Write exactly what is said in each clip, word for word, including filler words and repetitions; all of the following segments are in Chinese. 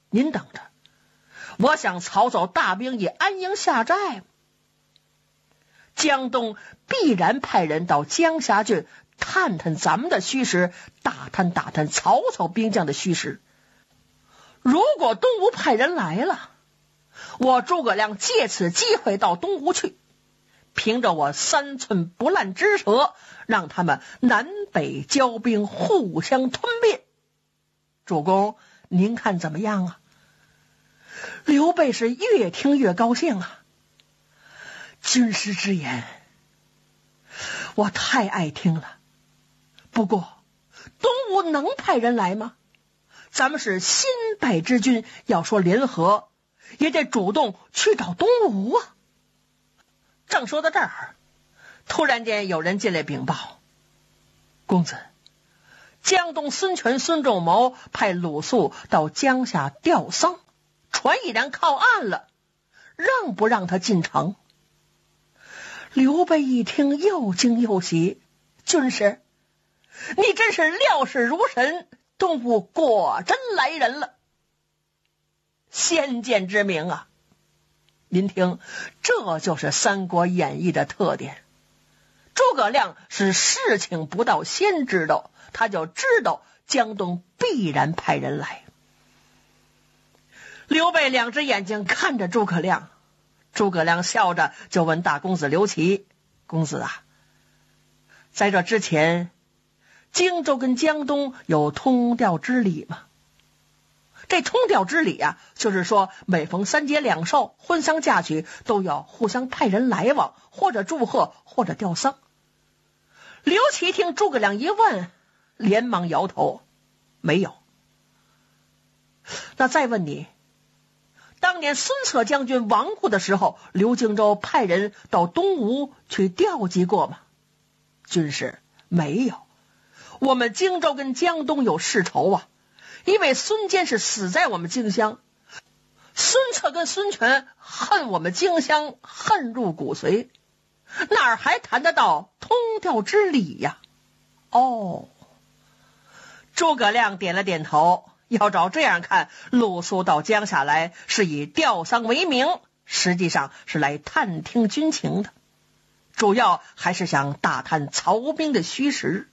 您等着，我想曹操大兵也安营下寨，江东必然派人到江夏郡探探咱们的虚实，打探打探曹操兵将的虚实。如果东吴派人来了，我诸葛亮借此机会到东吴去，凭着我三寸不烂之舌，让他们南北交兵，互相吞灭。主公，您看怎么样啊？刘备是越听越高兴啊。军师之言，我太爱听了。不过，东吴能派人来吗？咱们是新败之军，要说联合，也得主动去找东吴啊。正说到这儿，突然间有人进来禀报：公子，江东孙权、孙仲谋派鲁肃到江夏吊丧，船已然靠岸了，让不让他进城？刘备一听，又惊又喜：军师，你真是料事如神，东吴果真来人了。先见之明啊！您听，这就是《三国演义》的特点。诸葛亮是事情不到先知道，他就知道江东必然派人来。刘备两只眼睛看着诸葛亮，诸葛亮笑着就问大公子刘琦：公子啊，在这之前，荆州跟江东有通调之礼吗？这通调之礼啊，就是说每逢三节两寿、婚丧嫁娶，都要互相派人来往，或者祝贺，或者吊丧。刘琦听诸葛亮一问，连忙摇头：没有。那再问你，当年孙策将军亡故的时候，刘荆州派人到东吴去调集过吗？军师，没有。我们荆州跟江东有世仇啊，因为孙坚是死在我们荆襄，孙策跟孙权恨我们荆襄，恨入骨髓，哪儿还谈得到通调之礼呀？哦，诸葛亮点了点头。要照这样看，鲁肃到江夏来是以吊丧为名，实际上是来探听军情的，主要还是想打探曹兵的虚实。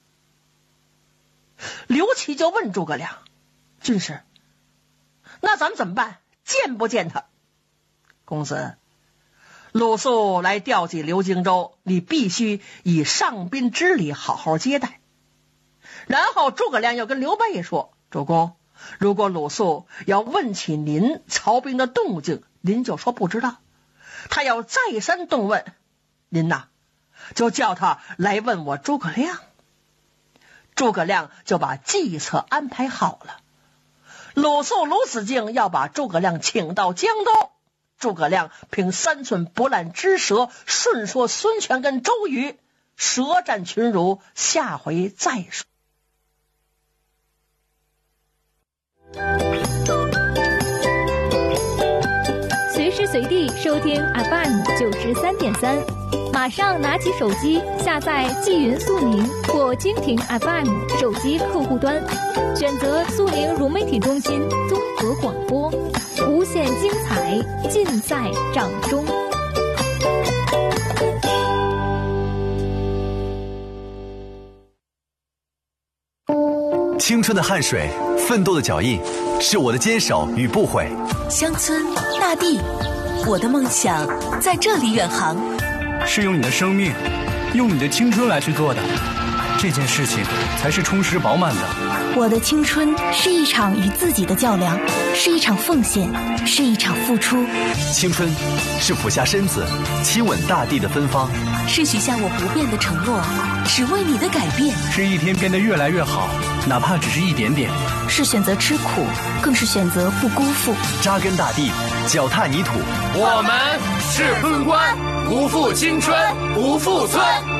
刘琦就问诸葛亮：军师，那咱们怎么办？见不见他？公子，鲁肃来调集刘荆州，你必须以上宾之礼好好接待。然后诸葛亮又跟刘备说：主公，如果鲁肃要问起您曹兵的动静，您就说不知道；他要再三动问，您呐就叫他来问我诸葛亮。诸葛亮就把计策安排好了。鲁肃、鲁子敬要把诸葛亮请到江东，诸葛亮凭三寸不烂之舌顺说孙权跟周瑜，舌战群儒，下回再说。 随时随地收听 F M 九十三点三，马上拿起手机下载纪云速宁或蜻蜓 F M 手机客户端，选择速宁融媒体中心综合广播，无限精彩尽在掌中。 青春的汗水，奋斗的脚印，是我的坚守与不悔。 乡村大地，我的梦想在这里远航。 是用你的生命，用你的青春来去做的，这件事情才是充实饱满的。 我的青春是一场与自己的较量，是一场奉献，是一场付出。 青春是俯下身子亲吻大地的芬芳， 是许下我不变的承诺，只为你的改变。 是一天变得越来越好，哪怕只是一点点。 是选择吃苦，更是选择不辜负。 扎根大地，脚踏泥土， 我们是奔官，不负青春，不负村。